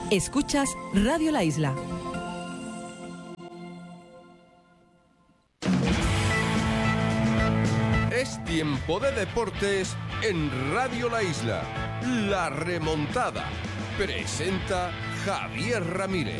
Escuchas Radio La Isla. Es tiempo de deportes en Radio La Isla. La remontada. Presenta Javier Ramírez.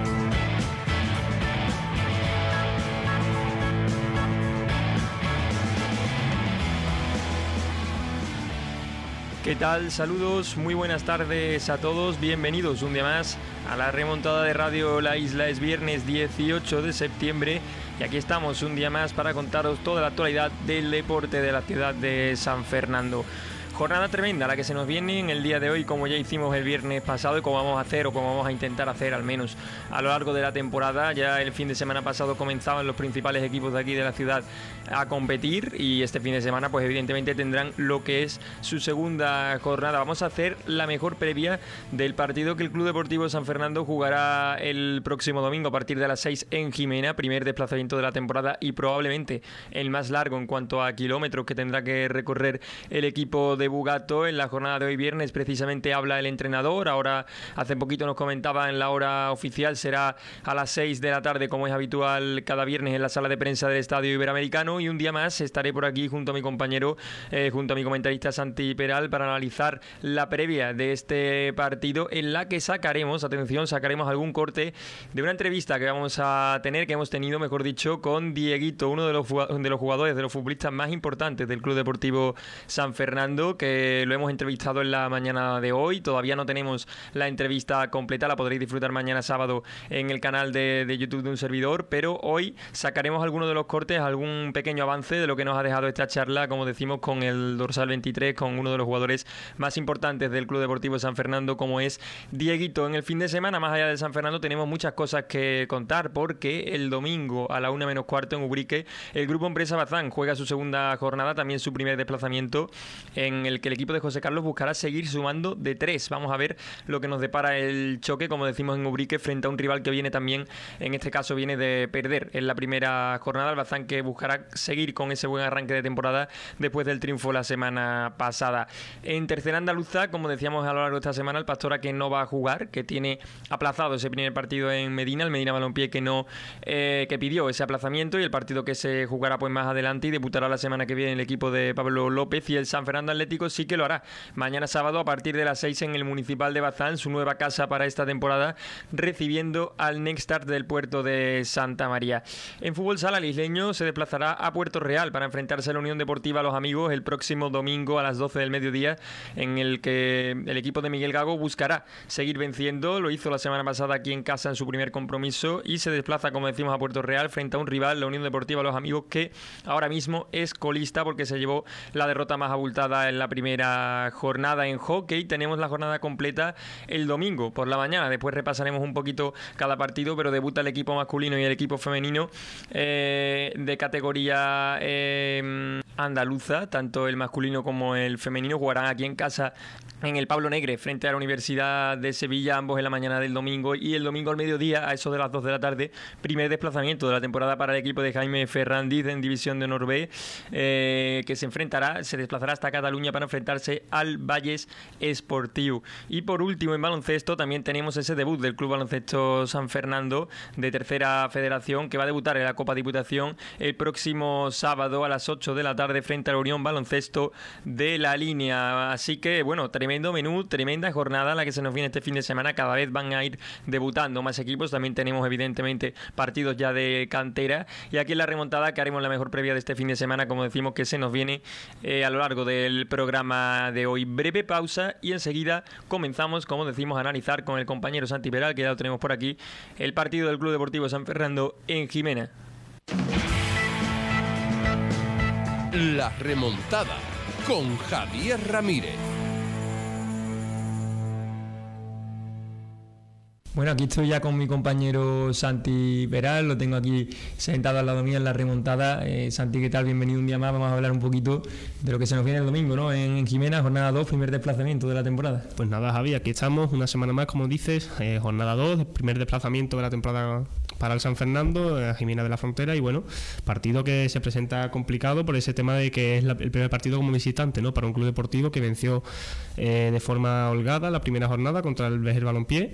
¿Qué tal? Saludos, muy buenas tardes a todos, bienvenidos un día más a la remontada de Radio La Isla. Es viernes 18 de septiembre y aquí estamos un día más para contaros toda la actualidad del deporte de la ciudad de San Fernando. Jornada tremenda la que se nos viene en el día de hoy, como ya hicimos el viernes pasado y como vamos a hacer o como vamos a intentar hacer al menos a lo largo de la temporada. Ya el fin de semana pasado comenzaban los principales equipos de aquí de la ciudad a competir y este fin de semana pues evidentemente tendrán lo que es su segunda jornada. Vamos a hacer la mejor previa del partido que el Club Deportivo San Fernando jugará el próximo domingo a partir de las 6 en Jimena, primer desplazamiento de la temporada y probablemente el más largo en cuanto a kilómetros que tendrá que recorrer el equipo de Bugato. En la jornada de hoy viernes precisamente habla el entrenador. Ahora hace poquito nos comentaba en la hora oficial será a las 6 de la tarde como es habitual cada viernes en la sala de prensa del Estadio Iberoamericano, y un día más estaré por aquí junto a mi compañero, junto a mi comentarista Santi Peral para analizar la previa de este partido en la que sacaremos algún corte de una entrevista que vamos a tener, que hemos tenido mejor dicho, con Dieguito, uno de los jugadores, de los futbolistas más importantes del Club Deportivo San Fernando, que lo hemos entrevistado en la mañana de hoy. Todavía no tenemos la entrevista completa, la podréis disfrutar mañana sábado en el canal de YouTube de un servidor, pero hoy sacaremos algunos de los cortes, algún pequeño avance de lo que nos ha dejado esta charla, como decimos, con el dorsal 23, con uno de los jugadores más importantes del Club Deportivo San Fernando, como es Dieguito. En el fin de semana, más allá de San Fernando, tenemos muchas cosas que contar, porque el domingo a la 1:15 en Ubrique, el Grupo Empresa Bazán juega su segunda jornada, también su primer desplazamiento, en el que el equipo de José Carlos buscará seguir sumando de 3. Vamos a ver lo que nos depara el choque, como decimos en Ubrique, frente a un rival que viene también, en este caso viene de perder en la primera jornada, el Bazán, que buscará seguir con ese buen arranque de temporada después del triunfo la semana pasada. En tercera andaluza, como decíamos a lo largo de esta semana, el Pastora, que no va a jugar, que tiene aplazado ese primer partido en Medina, el Medina Balompié, que pidió ese aplazamiento, y el partido que se jugará pues más adelante y debutará la semana que viene el equipo de Pablo López. Y el San Fernando Atlético sí que lo hará mañana sábado a partir de las 6 en el Municipal de Bazán, su nueva casa para esta temporada, recibiendo al Nextart del puerto de Santa María. En fútbol sala, el isleño se desplazará a Puerto Real para enfrentarse a la Unión Deportiva Los Amigos el próximo domingo a las 12 del mediodía, en el que el equipo de Miguel Gago buscará seguir venciendo. Lo hizo la semana pasada aquí en casa en su primer compromiso y se desplaza, como decimos, a Puerto Real frente a un rival, la Unión Deportiva Los Amigos, que ahora mismo es colista porque se llevó la derrota más abultada en la primera jornada. En hockey tenemos la jornada completa el domingo por la mañana, después repasaremos un poquito cada partido, pero debuta el equipo masculino y el equipo femenino de categoría andaluza, tanto el masculino como el femenino jugarán aquí en casa en el Pablo Negre frente a la Universidad de Sevilla, ambos en la mañana del domingo, y el domingo al mediodía a eso de las 2 de la tarde, primer desplazamiento de la temporada para el equipo de Jaime Ferrandiz en División de Honor B, que se desplazará hasta Cataluña para enfrentarse al Valles Esportiu. Y por último, en baloncesto también tenemos ese debut del Club Baloncesto San Fernando de tercera federación, que va a debutar en la Copa Diputación el próximo sábado a las 8 de la tarde frente a la Unión Baloncesto de La Línea. Así que bueno, tremendo menú, tremenda jornada la que se nos viene este fin de semana. Cada vez van a ir debutando más equipos, también tenemos evidentemente partidos ya de cantera, y aquí en la remontada que haremos la mejor previa de este fin de semana, como decimos, que se nos viene a lo largo del programa de hoy. Breve pausa y enseguida comenzamos, como decimos, a analizar con el compañero Santi Peral, que ya lo tenemos por aquí, el partido del Club Deportivo San Fernando en Jimena. La remontada con Javier Ramírez. Bueno, aquí estoy ya con mi compañero Santi Peral, lo tengo aquí sentado al lado mío en la remontada. Santi, ¿qué tal? Bienvenido un día más. Vamos a hablar un poquito de lo que se nos viene el domingo, ¿no? En Jimena, jornada 2, primer desplazamiento de la temporada. Pues nada, Javi, aquí estamos, una semana más, como dices, jornada 2, primer desplazamiento de la temporada para el San Fernando, a Jimena de la Frontera, y bueno, partido que se presenta complicado por ese tema de que es el primer partido como visitante, ¿no? Para un club deportivo que venció de forma holgada la primera jornada contra el Vejer Balompié.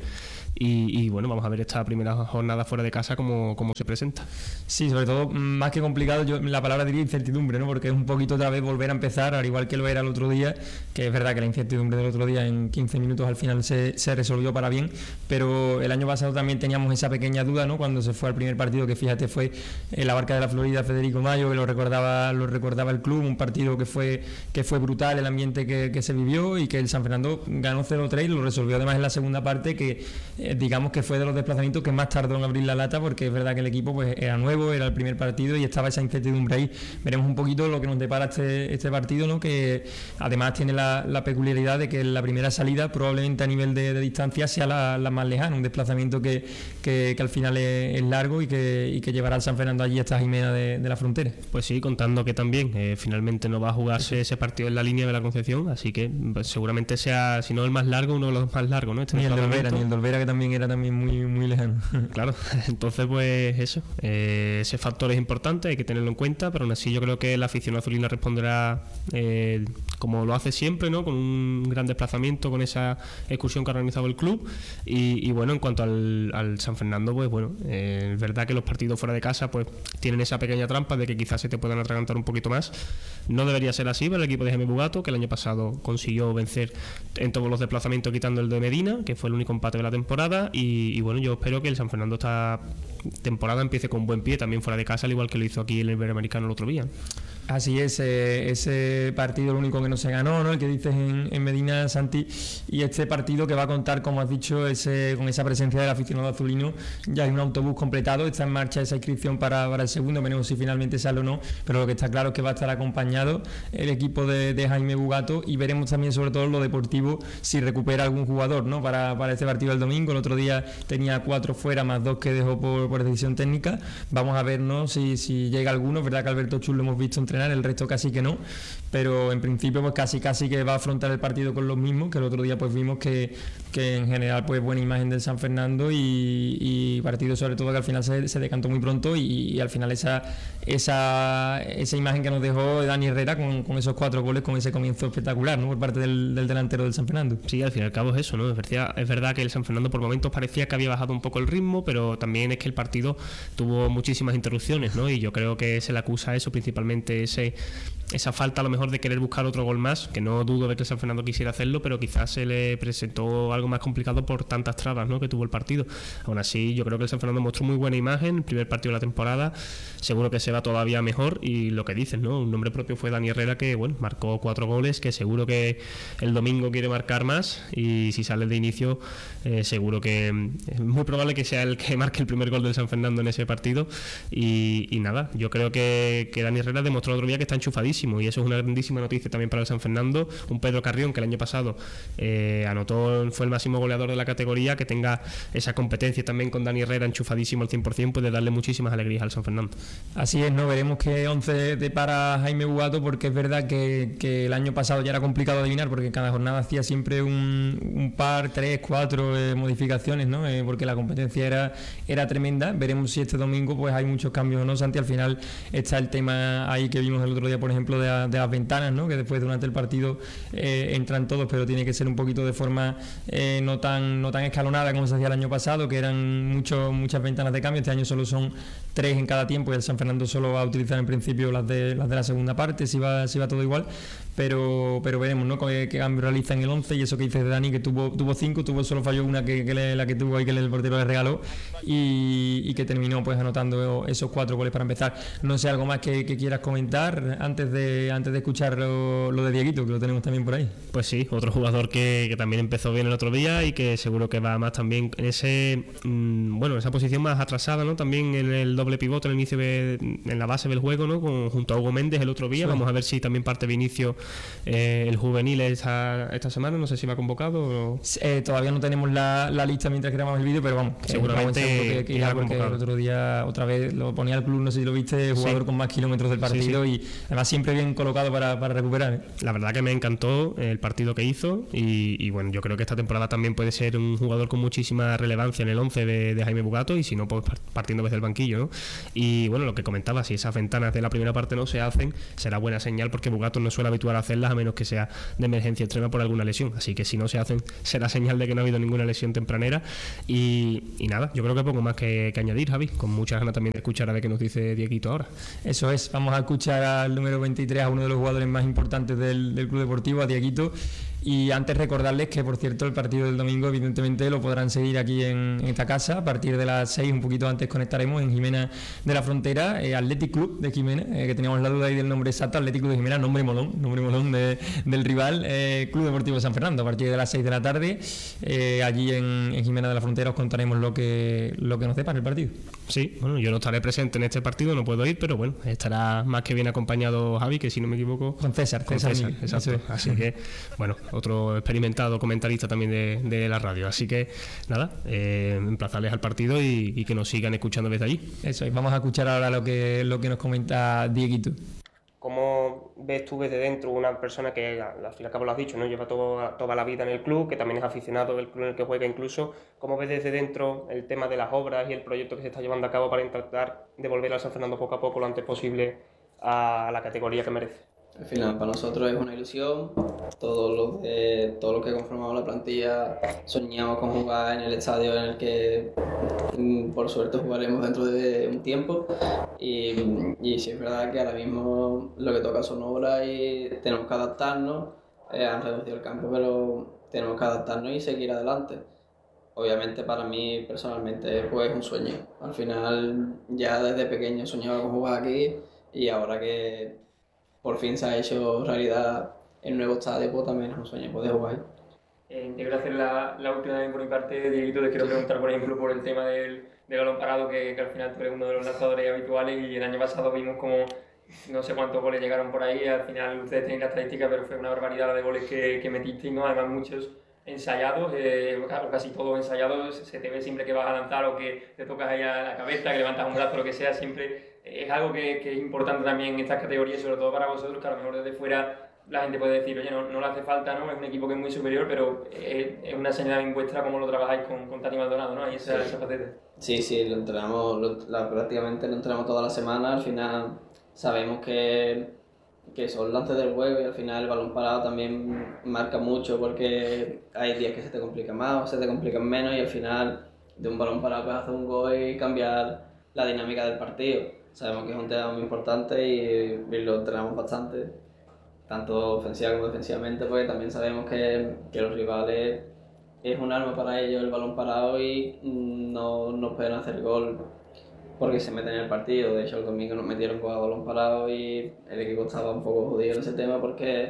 Y bueno, vamos a ver esta primera jornada fuera de casa cómo se presenta. Sí, sobre todo, más que complicado, yo la palabra diría incertidumbre, ¿no? Porque es un poquito otra vez volver a empezar, al igual que lo era el otro día, que es verdad que la incertidumbre del otro día en 15 minutos al final se resolvió para bien, pero el año pasado también teníamos esa pequeña duda, ¿no? Cuando se fue al primer partido, que fíjate fue en la Barca de la Florida, Federico Mayo, que lo recordaba el club, un partido que fue brutal, el ambiente que se vivió, y que el San Fernando ganó 0-3 y lo resolvió además en la segunda parte, que digamos que fue de los desplazamientos que más tardó en abrir la lata, porque es verdad que el equipo pues era nuevo, era el primer partido y estaba esa incertidumbre ahí. Veremos un poquito lo que nos depara este partido, ¿no? Que además tiene la peculiaridad de que la primera salida probablemente a nivel de distancia sea la más lejana, un desplazamiento que al final es largo y que llevará al San Fernando allí hasta Jimena de la Frontera. Pues sí, contando que también finalmente no va a jugarse ese partido en la línea de la Concepción, así que pues, seguramente sea, si no el más largo, uno de los más largos, ¿no? Ni el de Olvera, que también era muy, muy lejano. Claro, entonces pues eso, ese factor es importante, hay que tenerlo en cuenta, pero aún así yo creo que la afición azulina responderá como lo hace siempre, ¿no? Con un gran desplazamiento, con esa excursión que ha organizado el club. Y bueno, en cuanto al San Fernando, pues bueno, es verdad que los partidos fuera de casa pues tienen esa pequeña trampa de que quizás se te puedan atragantar un poquito más. No debería ser así para el equipo de Jaime Bugato, que el año pasado consiguió vencer en todos los desplazamientos, quitando el de Medina, que fue el único empate de la temporada. Y bueno, yo espero que el San Fernando esta temporada empiece con buen pie también fuera de casa, al igual que lo hizo aquí el Iberoamericano el otro día. Así es, ese partido el único que no se ganó, ¿no? El que dices en Medina, Santi, y este partido que va a contar, como has dicho, con esa presencia del aficionado azulino. Ya hay un autobús completado, está en marcha esa inscripción para el segundo, veremos si finalmente sale o no, pero lo que está claro es que va a estar acompañado el equipo de Jaime Bugato, y veremos también sobre todo lo deportivo, si recupera algún jugador, ¿no? Para este partido del domingo. El otro día tenía 4 fuera, más 2 que dejó por decisión técnica. Vamos a ver, ¿no? si llega alguno. Es verdad que Alberto Chul lo hemos visto entrenar, el resto casi que no, pero en principio pues casi que va a afrontar el partido con los mismos, que el otro día pues vimos que en general pues buena imagen del San Fernando, y partido sobre todo que al final se decantó muy pronto, y al final esa imagen que nos dejó Dani Herrera con esos 4 goles, con ese comienzo espectacular, ¿no? Por parte del delantero del San Fernando. Sí, al fin y al cabo es eso, ¿no? Es verdad que el San Fernando por momentos parecía que había bajado un poco el ritmo, pero también es que el partido tuvo muchísimas interrupciones, ¿no? Y yo creo que se le acusa eso, principalmente esa falta a lo mejor de querer buscar otro gol más, que no dudo de que el San Fernando quisiera hacerlo, pero quizás se le presentó algo más complicado por tantas trabas, ¿no? Que tuvo el partido. Aún así, yo creo que el San Fernando mostró muy buena imagen, el primer partido de la temporada, seguro que se va todavía mejor, y lo que dices, ¿no? Un nombre propio fue Dani Herrera, que bueno, marcó 4 goles, que seguro que el domingo quiere marcar más, y si sale de inicio, seguro que es muy probable que sea el que marque el primer gol del San Fernando en ese partido. Y nada, yo creo que Dani Herrera demostró el otro día que está enchufadísimo, y eso es una grandísima noticia también para el San Fernando. Un Pedro Carrión, que el año pasado fue el máximo goleador de la categoría, que tenga esa competencia también con Dani Herrera enchufadísimo al 100%, puede darle muchísimas alegrías al San Fernando. Así es, ¿no? Veremos qué 11 depara Jaime Bugato, porque es verdad que el año pasado ya era complicado adivinar, porque cada jornada hacía siempre un par, 3, 4 modificaciones, ¿no? Porque la competencia era tremenda. Veremos si este domingo pues hay muchos cambios o no, Santi. Al final está el tema ahí que vimos el otro día, por ejemplo, de las ventanas, ¿no? Que después durante el partido entran todos, pero tiene que ser un poquito de forma no tan escalonada como se hacía el año pasado, que eran muchas ventanas de cambio. Este año solo son 3 en cada tiempo, y el San Fernando solo va a utilizar en principio las de la segunda parte, si va todo igual, pero veremos, ¿no? Qué cambio realiza en el 11, y eso que dice Dani, que tuvo 5, solo falló una la que tuvo ahí, que el portero le regaló, y que terminó pues anotando esos 4 goles para empezar. No sé, algo más que quieras comentar antes de escuchar lo de Dieguito, que lo tenemos también por ahí. Pues sí, otro jugador que también empezó bien el otro día, y que seguro que va más también en esa posición más atrasada, ¿no? También en el doble pivote, en la base del juego, ¿no? Junto a Hugo Méndez el otro día. Sí. Vamos a ver si también parte Vinicio, el juvenil, esta semana. No sé si va convocado o... Todavía no tenemos la lista mientras grabamos el vídeo, pero vamos, seguramente irá porque convocado. el otro día otra vez lo ponía el club, no sé si lo viste, jugador con más kilómetros del partido y además siempre bien colocado para recuperar, ¿eh? La verdad que me encantó el partido que hizo y bueno, yo creo que esta temporada también puede ser un jugador con muchísima relevancia en el 11 de Jaime Bugato, y si no, pues partiendo desde el banquillo, ¿no? Y bueno, lo que comentaba, si esas ventanas de la primera parte no se hacen, será buena señal, porque Bugato no suele habituar a hacerlas a menos que sea de emergencia extrema por alguna lesión, así que si no se hacen será señal de que no ha habido ninguna lesión tempranera. Y nada, yo creo que poco más que añadir, Javi, con muchas ganas también de escuchar a ver qué nos dice Dieguito ahora. Eso es, vamos a escuchar al número 23, a uno de los jugadores más importantes del Club Deportivo, a Dieguito. Y antes recordarles que, por cierto, el partido del domingo evidentemente lo podrán seguir aquí en esta casa. A partir de las 6, un poquito antes, conectaremos en Jimena de la Frontera, Athletic Club de Jimena, que teníamos la duda ahí del nombre exacto, Athletic Club de Jimena, nombre molón del rival, Club Deportivo San Fernando. A partir de las 6 de la tarde, allí en Jimena de la Frontera, os contaremos lo que nos depara el partido. Sí, bueno, yo no estaré presente en este partido, no puedo ir, pero bueno, estará más que bien acompañado Javi, que si no me equivoco... Con César, exacto. Así que, bueno, otro experimentado comentarista también de la radio. Así que, nada, emplazarles al partido y que nos sigan escuchando desde allí. Eso es, vamos a escuchar ahora lo que nos comenta Dieguito. ¿Cómo ves tú desde dentro una persona que, al fin y al cabo lo has dicho, ¿no? Lleva toda la vida en el club, que también es aficionado del club en el que juega incluso? ¿Cómo ves desde dentro el tema de las obras y el proyecto que se está llevando a cabo para intentar devolver al San Fernando poco a poco, lo antes posible, a la categoría que merece? Al final, para nosotros es una ilusión. Todos los que conformamos la plantilla soñamos con jugar en el estadio en el que, por suerte, jugaremos dentro de un tiempo. Y sí es verdad que ahora mismo lo que toca son obras y tenemos que adaptarnos. Han reducido el campo, pero tenemos que adaptarnos y seguir adelante. Obviamente, para mí personalmente, pues es un sueño. Al final, ya desde pequeño soñaba con jugar aquí, y ahora que por fin se ha hecho realidad el nuevo estadio, pues también es un sueño poder jugar ahí. Te quiero hacer la última vez por mi parte, Dieguito. Te quiero preguntar, por ejemplo, por el tema del balón parado, que al final tú eres uno de los lanzadores habituales, y el año pasado vimos como no sé cuántos goles llegaron por ahí. Al final ustedes tienen la estadística, pero fue una barbaridad de goles que metisteis, ¿no? Además, muchos ensayados, casi todos ensayados. Se te ve siempre que vas a lanzar o que te tocas ahí a la cabeza, que levantas un brazo, lo que sea. Siempre es algo que es importante también en estas categorías, sobre todo para vosotros, que a lo mejor desde fuera la gente puede decir, oye, no le hace falta, ¿no? Es un equipo que es muy superior, pero es una señal en vuestra cómo lo trabajáis con Tani Maldonado, ¿no? Y esa faceta. Sí, lo entrenamos, prácticamente lo entrenamos toda la semana. Al final sabemos que son lances del juego, y al final el balón parado también marca mucho, porque hay días que se te complican más o se te complican menos, y al final de un balón parado puedes hacer un gol y cambiar la dinámica del partido. Sabemos que es un tema muy importante y lo entrenamos bastante, tanto ofensiva como defensivamente, porque también sabemos que los rivales es un arma para ellos el balón parado, y no pueden hacer gol porque se meten en el partido. De hecho, el domingo nos metieron con el balón parado y el equipo estaba un poco jodido en ese tema, porque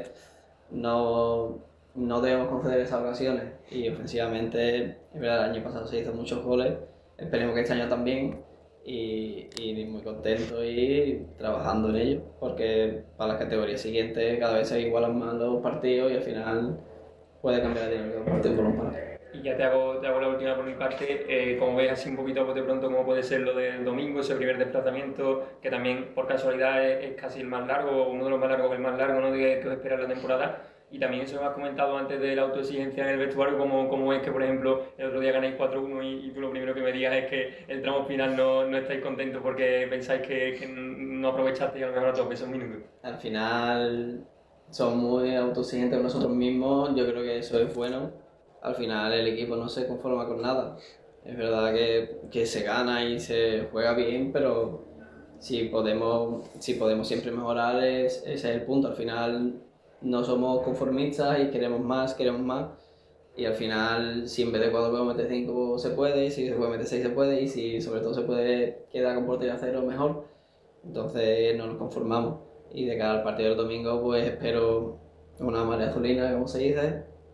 no debemos conceder esas ocasiones. Y ofensivamente, es verdad, el año pasado se hizo muchos goles, esperemos que este año también, y muy contento y trabajando en ello, porque para las categorías siguientes cada vez se igualan más los partidos, y al final puede cambiar la dinámica del partido por un parado. Y ya te hago la última por mi parte. Como ves así un poquito de pronto cómo puede ser lo del domingo, ese primer desplazamiento, que también por casualidad es casi el más largo, uno de los más largos, el más largo, ¿no?, que os espera en la temporada. Y también eso me has comentado antes de la autoexigencia en el vestuario, cómo es que, por ejemplo, el otro día ganáis 4-1 y tú lo primero que me digas es que el tramo final no estáis contentos porque pensáis que no aprovechasteis a lo mejor a todos esos minutos. Al final somos muy autoexigentes con nosotros mismos, yo creo que eso es bueno. Al final el equipo no se conforma con nada. Es verdad que se gana y se juega bien, pero si podemos siempre mejorar, ese es el punto. Al final no somos conformistas y queremos más, y al final si en vez de 4 podemos meter 5 se puede, y si se puede meter 6 se puede, y si sobre todo se puede quedar con portería cero mejor. Entonces no nos conformamos, y de cara al partido del domingo pues espero una marea azulina, como se dice,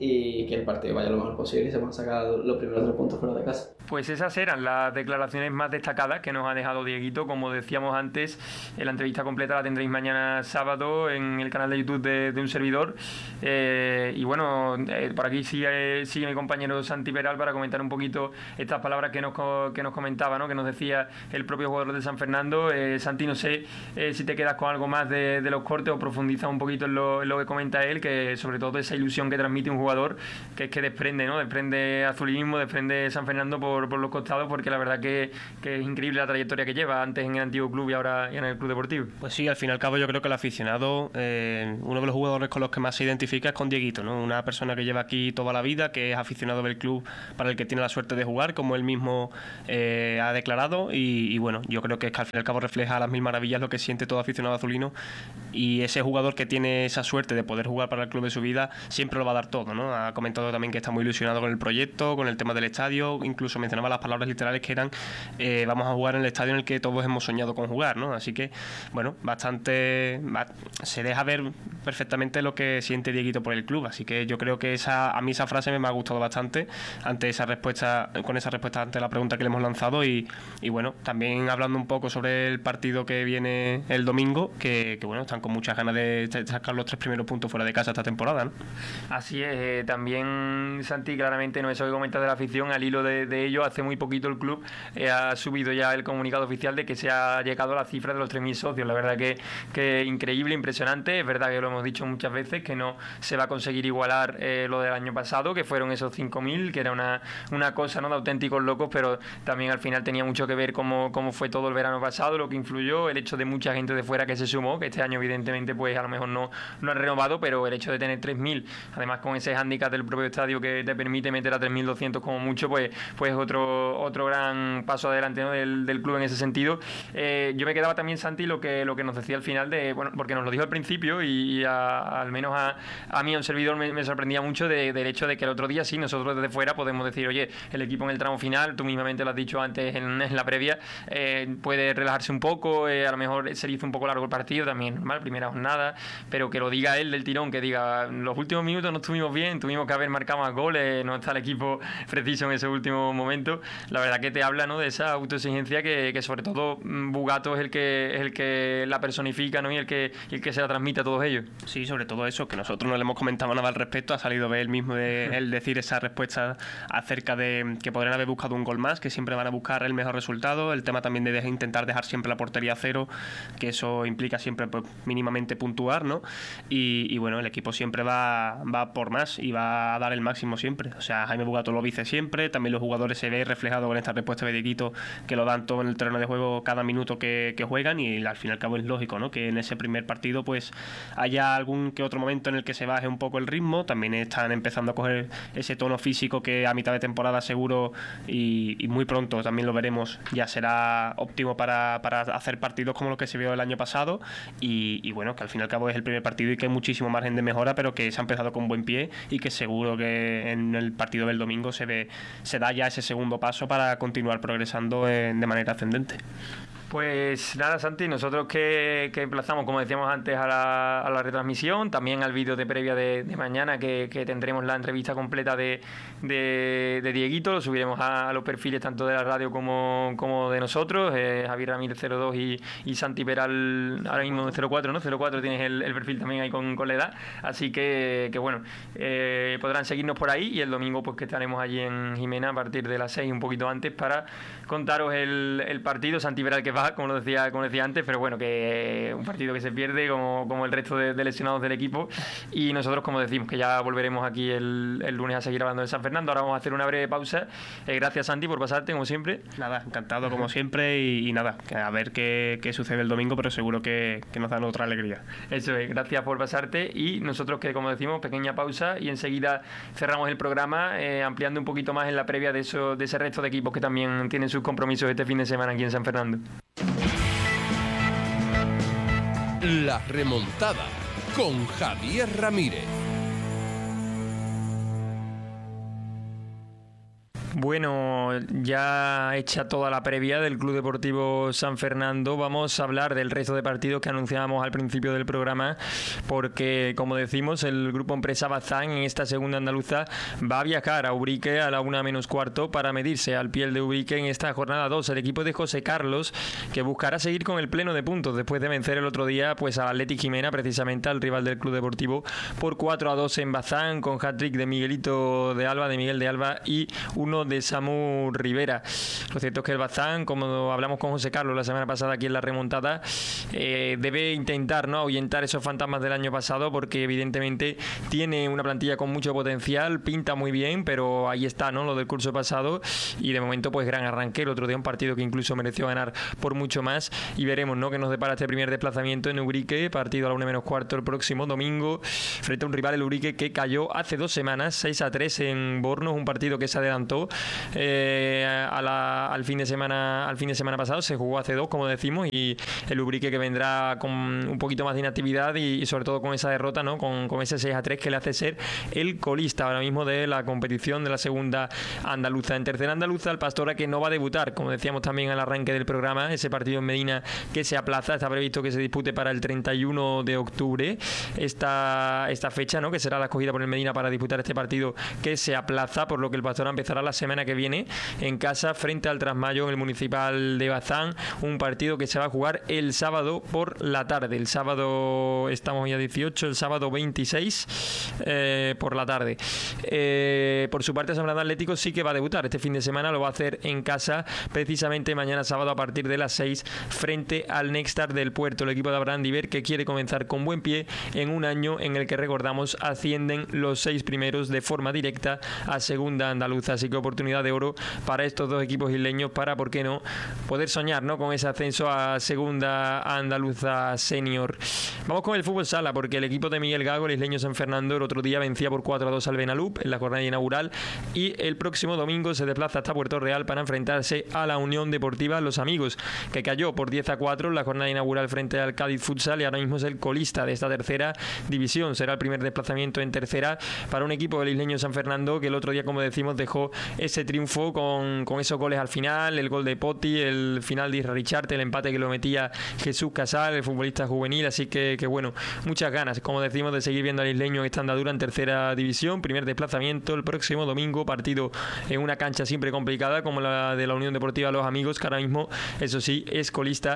y que el partido vaya lo mejor posible y se van a sacar los primeros 3 puntos fuera de casa. Pues esas eran las declaraciones más destacadas que nos ha dejado Dieguito. Como decíamos antes, la entrevista completa la tendréis mañana sábado en el canal de YouTube de un servidor. Y bueno, por aquí sigue mi compañero Santi Peral para comentar un poquito estas palabras que nos comentaba, ¿no? Que nos decía el propio jugador de San Fernando. Santi, no sé si te quedas con algo más de los cortes o profundizas un poquito en lo que comenta él, que sobre todo esa ilusión que transmite un jugador que es que desprende, ¿no? Desprende azulismo, desprende San Fernando por los costados, porque la verdad que es increíble la trayectoria que lleva, antes en el antiguo club y ahora en el club deportivo. Pues sí, al fin y al cabo yo creo que el aficionado, uno de los jugadores con los que más se identifica es con Dieguito, ¿no? Una persona que lleva aquí toda la vida, que es aficionado del club para el que tiene la suerte de jugar, como él mismo ha declarado, y bueno, yo creo que es que al fin y al cabo refleja a las mil maravillas lo que siente todo aficionado azulino, y ese jugador que tiene esa suerte de poder jugar para el club de su vida siempre lo va a dar todo, ¿no? Ha comentado también que está muy ilusionado con el proyecto, con el tema del estadio, incluso mencionaba las palabras literales que eran vamos a jugar en el estadio en el que todos hemos soñado con jugar, ¿no? Así que, bueno, se deja ver perfectamente lo que siente Dieguito por el club, así que yo creo que a mí esa frase me ha gustado bastante con esa respuesta ante la pregunta que le hemos lanzado, y bueno, también hablando un poco sobre el partido que viene el domingo, que bueno, están con muchas ganas de sacar los 3 primeros puntos fuera de casa esta temporada, ¿no? Así es, también Santi, claramente, no eso que comentas de la afición, al hilo de ello, hace muy poquito el club ha subido ya el comunicado oficial de que se ha llegado a la cifra de los 3.000 socios. La verdad que increíble, impresionante. Es verdad que lo hemos dicho muchas veces, que no se va a conseguir igualar lo del año pasado, que fueron esos 5.000, que era una cosa, ¿no?, de auténticos locos, pero también al final tenía mucho que ver cómo fue todo el verano pasado, lo que influyó, el hecho de mucha gente de fuera que se sumó, que este año evidentemente pues a lo mejor no han renovado, pero el hecho de tener 3.000, además con ese hándicap del propio estadio que te permite meter a 3.200 como mucho, pues otro gran paso adelante, ¿no?, del club en ese sentido. Yo me quedaba también, Santi, lo que nos decía al final, porque nos lo dijo al principio y al menos a mí, a un servidor, me sorprendía mucho del hecho de que el otro día sí, nosotros desde fuera podemos decir, oye, el equipo en el tramo final, tú mismamente lo has dicho antes en la previa, puede relajarse un poco, a lo mejor se le hizo un poco largo el partido, también normal, primera jornada, pero que lo diga él del tirón, que diga, los últimos minutos no estuvimos bien, tuvimos que haber marcado más goles, no está el equipo preciso en ese último momento. La verdad que te habla, ¿no?, de esa autoexigencia que sobre todo Bugato es el que la personifica, ¿no?, y el que se la transmite a todos ellos. Sí, sobre todo eso, que nosotros no le hemos comentado nada al respecto, ha salido de él mismo él decir esa respuesta acerca de que podrían haber buscado un gol más, que siempre van a buscar el mejor resultado, el tema también de intentar dejar siempre la portería a cero, que eso implica siempre pues mínimamente puntuar, ¿no? Y bueno, el equipo siempre va por más y va a dar el máximo siempre. O sea, Jaime Bugato lo dice siempre, también los jugadores se ve reflejado con esta respuesta de Dieguito, que lo dan todo en el terreno de juego cada minuto que juegan, y al fin y al cabo es lógico, ¿no?, que en ese primer partido pues haya algún que otro momento en el que se baje un poco el ritmo. También están empezando a coger ese tono físico que a mitad de temporada seguro y muy pronto también lo veremos, ya será óptimo para hacer partidos como los que se vio el año pasado, y bueno, que al fin y al cabo es el primer partido y que hay muchísimo margen de mejora, pero que se ha empezado con buen pie y que seguro que en el partido del domingo se da ya ese segundo paso para continuar progresando de manera ascendente. Pues nada, Santi, nosotros que emplazamos, como decíamos antes, a la retransmisión, también al vídeo de previa de mañana, que tendremos la entrevista completa de Dieguito, lo subiremos a los perfiles tanto de la radio como de nosotros, Javier Ramírez 02 y Santi Peral ahora mismo 04, ¿no? 04 tienes el perfil también ahí con la edad, así que bueno, podrán seguirnos por ahí, y el domingo pues que estaremos allí en Jimena a partir de las 6, un poquito antes, para contaros el partido. Santi Peral que va, como decía antes, pero bueno, que un partido que se pierde como el resto de lesionados del equipo, y nosotros, como decimos, que ya volveremos aquí el lunes a seguir hablando de San Fernando. Ahora vamos a hacer una breve pausa. Gracias, Santi, por pasarte, como siempre. Nada, encantado como siempre, y nada, a ver qué sucede el domingo, pero seguro que nos dan otra alegría. Eso es, gracias por pasarte, y nosotros que, como decimos, pequeña pausa y enseguida cerramos el programa ampliando un poquito más en la previa de ese resto de equipos que también tienen sus compromisos este fin de semana aquí en San Fernando. La remontada con Javier Ramírez. Bueno, ya hecha toda la previa del Club Deportivo San Fernando, vamos a hablar del resto de partidos que anunciábamos al principio del programa, porque, como decimos, el Grupo Empresa Bazán en esta segunda andaluza va a viajar a Ubrique a la 1:15 para medirse al Piel de Ubrique en esta jornada 2. El equipo de José Carlos, que buscará seguir con el pleno de puntos después de vencer el otro día pues al Athletic Jimena, precisamente al rival del Club Deportivo, por 4-2 en Bazán, con hat-trick de Miguel de Alba y uno de Samu Rivera. Lo cierto es que el Bazán, como hablamos con José Carlos la semana pasada aquí en la remontada, debe intentar, ¿no?, ahuyentar esos fantasmas del año pasado, porque evidentemente tiene una plantilla con mucho potencial, pinta muy bien, pero ahí está, ¿no?, lo del curso pasado, y de momento pues gran arranque. El otro día un partido que incluso mereció ganar por mucho más, y veremos, ¿no?, qué nos depara este primer desplazamiento en Ubrique, partido a la 1:15 el próximo domingo, frente a un rival, el Ubrique, que cayó hace 2 semanas 6-3 en Bornos, un partido que se adelantó al fin de semana pasado. Se jugó hace 2, como decimos, y el Ubrique, que vendrá con un poquito más de inactividad y sobre todo con esa derrota, ¿no?, con ese 6-3 que le hace ser el colista ahora mismo de la competición de la segunda andaluza. En tercera andaluza, el Pastora, que no va a debutar, como decíamos también al arranque del programa, ese partido en Medina que se aplaza, está previsto que se dispute para el 31 de octubre esta fecha, ¿no?, que será la escogida por el Medina para disputar este partido, que se aplaza, por lo que el Pastora empezará la semana que viene en casa frente al Trasmayo en el Municipal de Bazán, un partido que se va a jugar el sábado por la tarde. El sábado, estamos ya 18, el sábado 26 por la tarde. Por su parte, San Fernando Atlético sí que va a debutar este fin de semana, lo va a hacer en casa precisamente mañana sábado a partir de las 6 frente al Nextar del Puerto, el equipo de Abraham Diver, que quiere comenzar con buen pie en un año en el que, recordamos, ascienden los 6 primeros de forma directa a segunda andaluza. Así que oportunidad de oro para estos dos equipos isleños para, ¿por qué no?, poder soñar, ¿no?, con ese ascenso a segunda andaluza senior. Vamos con el fútbol sala, porque el equipo de Miguel Gago, el isleño San Fernando, el otro día vencía por 4-2 al Benalup en la jornada inaugural, y el próximo domingo se desplaza hasta Puerto Real para enfrentarse a la Unión Deportiva Los Amigos, que cayó por 10-4 en la jornada inaugural frente al Cádiz Futsal y ahora mismo es el colista de esta tercera división. Será el primer desplazamiento en tercera para un equipo del isleño San Fernando, que el otro día, como decimos, dejó ese triunfo con esos goles al final, el gol de Poti, el final de Isra Richarte, el empate que lo metía Jesús Casal, el futbolista juvenil. Así que bueno, muchas ganas, como decimos, de seguir viendo al isleño en esta andadura en tercera división. Primer desplazamiento el próximo domingo, partido en una cancha siempre complicada como la de la Unión Deportiva Los Amigos, que ahora mismo, eso sí, es colista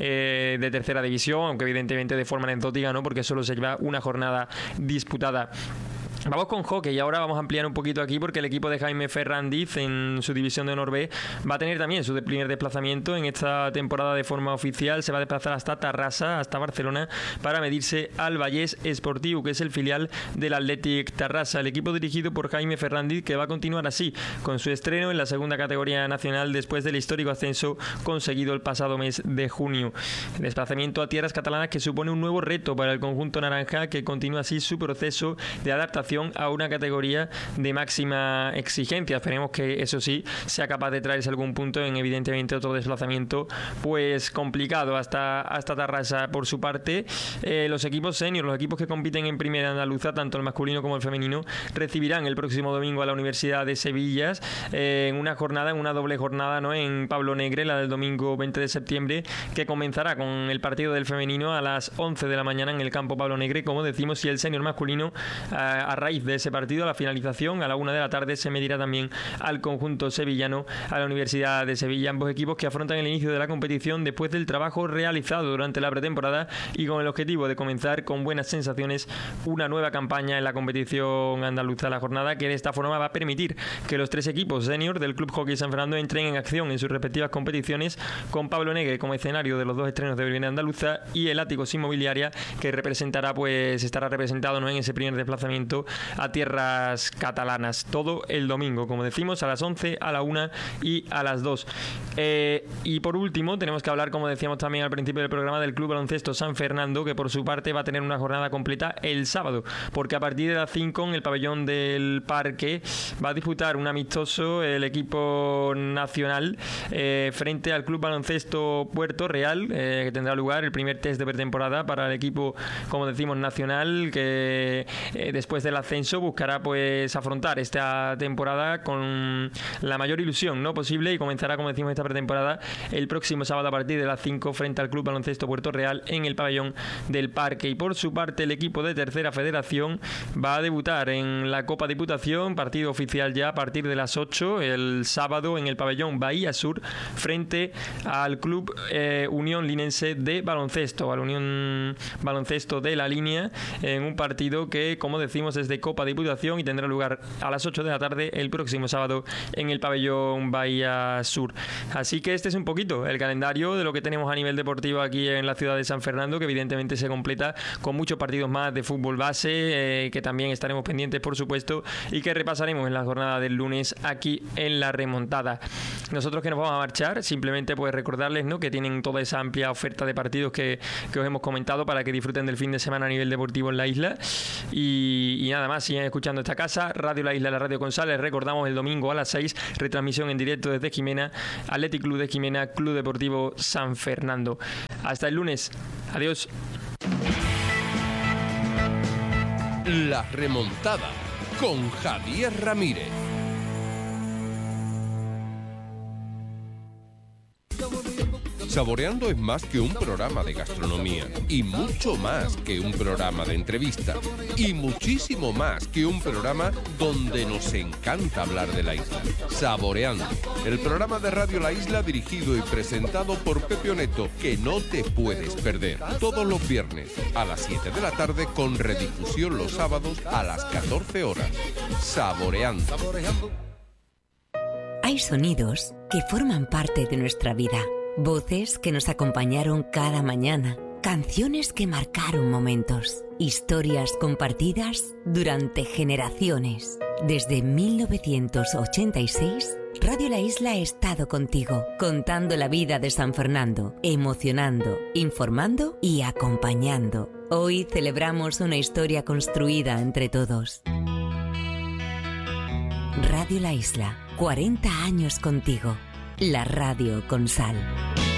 de tercera división, aunque evidentemente de forma anecdótica, ¿no?, porque solo se lleva una jornada disputada. Vamos con hockey y ahora vamos a ampliar un poquito aquí, porque el equipo de Jaime Ferrandiz en su división de honor B va a tener también su primer desplazamiento en esta temporada de forma oficial. Se va a desplazar hasta Tarrasa, hasta Barcelona, para medirse al Vallés Esportiu, que es el filial del Athletic Tarrasa. El equipo dirigido por Jaime Ferrandiz, que va a continuar así con su estreno en la segunda categoría nacional después del histórico ascenso conseguido el pasado mes de junio. El desplazamiento a tierras catalanas que supone un nuevo reto para el conjunto naranja, que continúa así su proceso de adaptación a una categoría de máxima exigencia. Esperemos que, eso sí, sea capaz de traerse algún punto en, evidentemente, otro desplazamiento pues complicado hasta Tarrasa. Por su parte, los equipos senior, los equipos que compiten en primera andaluza, tanto el masculino como el femenino, recibirán el próximo domingo a la Universidad de Sevilla en una doble jornada, ¿no?, en Pablo Negre, la del domingo 20 de septiembre, que comenzará con el partido del femenino a las 11 de la mañana en el campo Pablo Negre, como decimos, y el senior masculino a raíz de ese partido, a la finalización, a la 1 de la tarde, se medirá también al conjunto sevillano, a la Universidad de Sevilla. Ambos equipos que afrontan el inicio de la competición después del trabajo realizado durante la pretemporada y con el objetivo de comenzar con buenas sensaciones una nueva campaña en la competición andaluza. La jornada, que de esta forma va a permitir que los 3 equipos senior del Club Hockey San Fernando entren en acción en sus respectivas competiciones, con Pablo Negre como escenario de los 2 estrenos de primera andaluza y el Áticos Inmobiliaria, que estará representado, ¿no?, en ese primer desplazamiento a tierras catalanas. Todo el domingo, como decimos, a las 11, a la 1 y a las 2. Y por último, tenemos que hablar, como decíamos también al principio del programa, del Club Baloncesto San Fernando, que por su parte va a tener una jornada completa el sábado, porque a partir de las 5 en el pabellón del Parque va a disputar un amistoso el equipo nacional frente al Club Baloncesto Puerto Real, que tendrá lugar el primer test de pretemporada para el equipo, como decimos, nacional, que después de la ascenso, buscará pues afrontar esta temporada con la mayor ilusión, ¿no?, posible, y comenzará, como decimos, esta pretemporada el próximo sábado a partir de las 5 frente al Club Baloncesto Puerto Real en el pabellón del Parque. Y por su parte, el equipo de Tercera Federación va a debutar en la Copa Diputación, partido oficial ya a partir de las 8 el sábado en el pabellón Bahía Sur frente al Club Unión Linense de Baloncesto, al Unión Baloncesto de La Línea, en un partido que, como decimos, es de Copa Diputación y tendrá lugar a las 8 de la tarde el próximo sábado en el pabellón Bahía Sur. Así que este es un poquito el calendario de lo que tenemos a nivel deportivo aquí en la ciudad de San Fernando, que evidentemente se completa con muchos partidos más de fútbol base, que también estaremos pendientes, por supuesto, y que repasaremos en la jornada del lunes aquí en La Remontada. Nosotros que nos vamos a marchar, simplemente pues recordarles, ¿no?, que tienen toda esa amplia oferta de partidos que os hemos comentado para que disfruten del fin de semana a nivel deportivo en la isla. Y nada más, siguen escuchando esta casa, Radio La Isla, la Radio González. Recordamos el domingo a las 6, retransmisión en directo desde Jimena, Athletic Club de Jimena, Club Deportivo San Fernando. Hasta el lunes. Adiós. La Remontada con Javier Ramírez. Saboreando es más que un programa de gastronomía y mucho más que un programa de entrevista y muchísimo más que un programa donde nos encanta hablar de la isla. Saboreando, el programa de Radio La Isla dirigido y presentado por Pepe Oneto, que no te puedes perder. Todos los viernes a las 7 de la tarde con redifusión los sábados a las 14 horas. Saboreando. Hay sonidos que forman parte de nuestra vida. Voces que nos acompañaron cada mañana, canciones que marcaron momentos, historias compartidas durante generaciones. Desde 1986, Radio La Isla ha estado contigo, contando la vida de San Fernando, emocionando, informando y acompañando. Hoy celebramos una historia construida entre todos. Radio La Isla, 40 años contigo. La radio con sal.